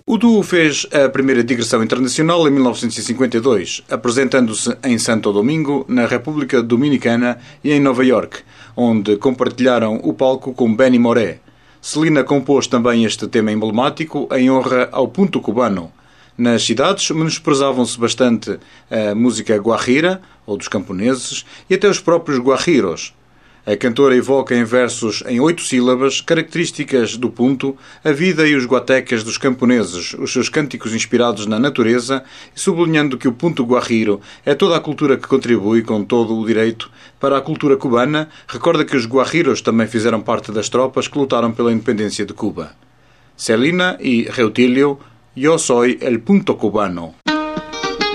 O duo fez a primeira digressão internacional em 1952, apresentando-se em Santo Domingo, na República Dominicana e em Nova York, onde compartilharam o palco com Benny Moré. Celina compôs também este tema emblemático em honra ao punto cubano. Nas cidades menosprezavam-se bastante a música guajira, ou dos camponeses, e até os próprios guajiros. A cantora evoca em versos em 8 sílabas, características do punto, a vida e os guatecas dos camponeses, os seus cânticos inspirados na natureza, e sublinhando que o punto guajiro é toda a cultura que contribui com todo o direito para a cultura cubana, recorda que os guajiros também fizeram parte das tropas que lutaram pela independência de Cuba. Celina e Reutilio, Yo soy el punto cubano.